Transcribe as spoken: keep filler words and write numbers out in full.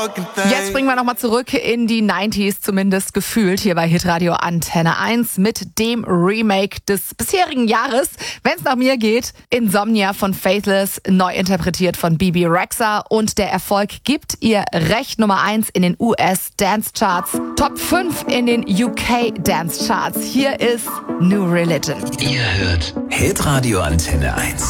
Jetzt springen wir nochmal zurück in die neunziger, zumindest gefühlt, hier bei Hitradio Antenne eins mit dem Remake des bisherigen Jahres. Wenn es nach mir geht, Insomnia von Faithless, neu interpretiert von Bebe Rexha, und der Erfolg gibt ihr Recht, Nummer eins in den U S Dance Charts, Top fünf in den U K Dance Charts. Hier ist New Religion. Ihr hört Hitradio Antenne eins.